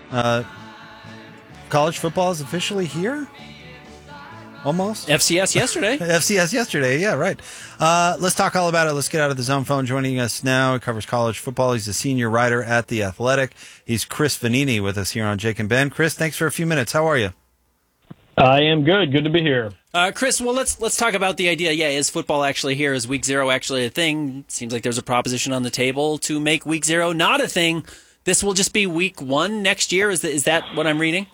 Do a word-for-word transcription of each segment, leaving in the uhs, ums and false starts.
Uh, college football is officially here? Almost? F C S yesterday. F C S yesterday, yeah, right. Uh, let's talk all about it. Let's get out of the zone phone. Joining us now, he covers college football. He's a senior writer at The Athletic. He's Chris Vanini with us here on Jake and Ben. Chris, thanks for a few minutes. How are you? I am good. Good to be here. Uh, Chris, well, let's let's talk about the idea. Yeah, is football actually here? Is week zero actually a thing? Seems like there's a proposition on the table to make week zero not a thing. This will just be week one next year. Is that, is that what I'm reading?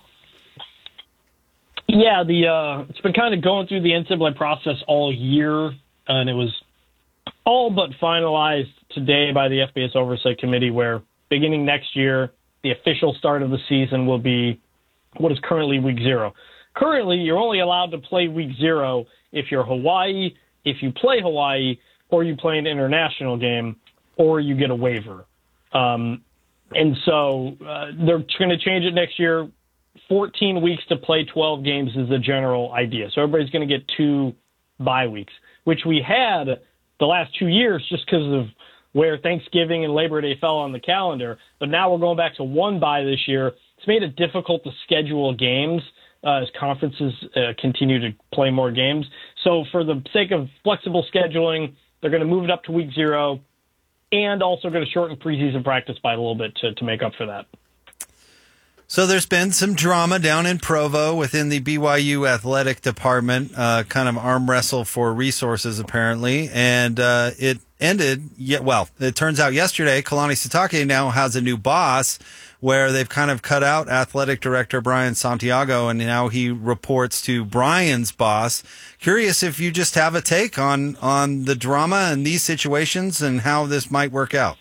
Yeah, the uh, it's been kind of going through the N C double A process all year, and it was all but finalized today by the F B S Oversight Committee, where beginning next year, the official start of the season will be what is currently week zero. Currently, you're only allowed to play week zero if you're Hawaii, if you play Hawaii, or you play an international game, or you get a waiver. Um, and so uh, they're going to change it next year. fourteen weeks to play twelve games is the general idea. So everybody's going to get two bye weeks, which we had the last two years just because of where Thanksgiving and Labor Day fell on the calendar. But now we're going back to one bye this year. It's made it difficult to schedule games uh, as conferences uh, continue to play more games. So for the sake of flexible scheduling, they're going to move it up to week zero and also going to shorten preseason practice by a little bit to, to make up for that. So there's been some drama down in Provo within the B Y U athletic department, uh, kind of arm wrestle for resources apparently, and uh, it ended. Yeah, well, it turns out yesterday, Kalani Sitake now has a new boss, where they've kind of cut out athletic director Brian Santiago, and now he reports to Brian's boss. Curious if you just have a take on on the drama and these situations and how this might work out.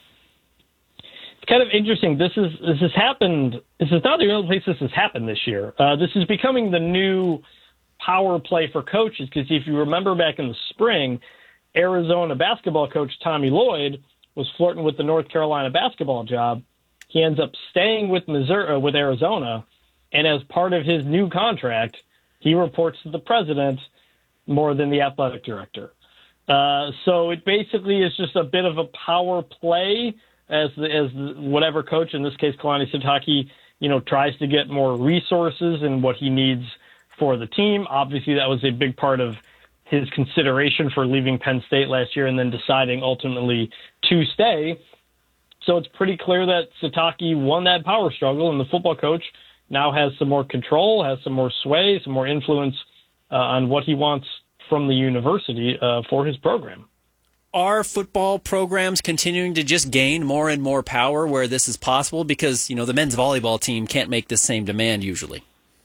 Kind of interesting. This is this has happened. This is not the only place this has happened this year. Uh, this is becoming the new power play for coaches because if you remember back in the spring, Arizona basketball coach Tommy Lloyd was flirting with the North Carolina basketball job. He ends up staying with Missouri, uh, with Arizona, and as part of his new contract, he reports to the president more than the athletic director. Uh, so it basically is just a bit of a power play. As the, as the, whatever coach, in this case Kalani Sitake, you know, tries to get more resources and what he needs for the team. Obviously, that was a big part of his consideration for leaving Penn State last year and then deciding ultimately to stay. So it's pretty clear that Sitake won that power struggle, and the football coach now has some more control, has some more sway, some more influence uh, on what he wants from the university uh, for his program. Are football programs continuing to just gain more and more power where this is possible? Because, you know, the men's volleyball team can't make the same demand usually.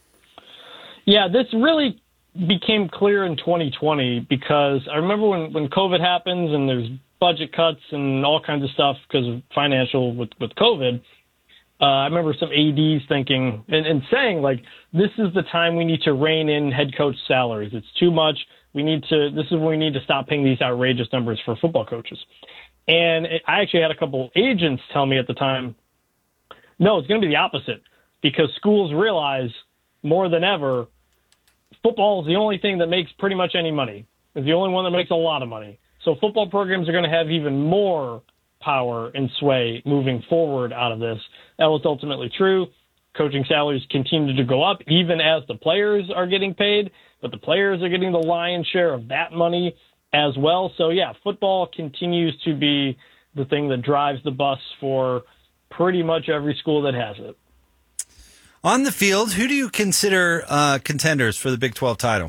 Yeah, this really became clear in twenty twenty because I remember when, when COVID happens and there's budget cuts and all kinds of stuff because of financial with, with COVID, uh, I remember some A Ds thinking and, and saying, like, this is the time we need to rein in head coach salaries. It's too much. We need to, this is when we need to stop paying these outrageous numbers for football coaches. And it, I actually had a couple agents tell me at the time, no, it's going to be the opposite because schools realize more than ever, football is the only thing that makes pretty much any money. It's the only one that makes a lot of money. So football programs are going to have even more power and sway moving forward out of this. That was ultimately true. Coaching salaries continue to go up even as the players are getting paid, but the players are getting the lion's share of that money as well. So, yeah, football continues to be the thing that drives the bus for pretty much every school that has it. On the field, who do you consider uh, contenders for the Big twelve title?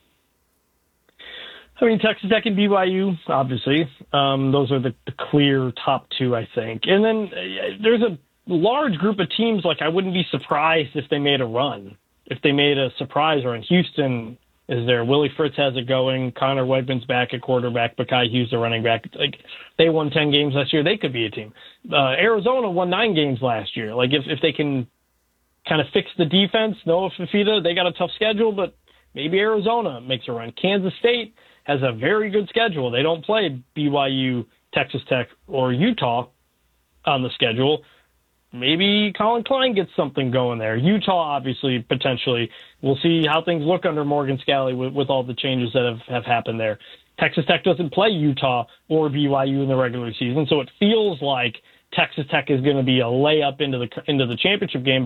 I mean, Texas Tech and B Y U, obviously. Um, those are the, the clear top two, I think. And then uh, there's a large group of teams, like I wouldn't be surprised if they made a run, if they made a surprise run. Houston is there. Willie Fritz has it going. Connor Wegman's back at quarterback. Bakai Hughes, the running back. Like, they won ten games last year. They could be a team. Uh, Arizona won nine games last year. Like, if, if they can kind of fix the defense, Noah Fifita, they got a tough schedule, but maybe Arizona makes a run. Kansas State has a very good schedule. They don't play B Y U, Texas Tech, or Utah on the schedule. Maybe Colin Klein gets something going there. Utah, obviously, potentially. We'll see how things look under Morgan Scalley with, with all the changes that have, have happened there. Texas Tech doesn't play Utah or B Y U in the regular season, so it feels like Texas Tech is going to be a layup into the into the championship game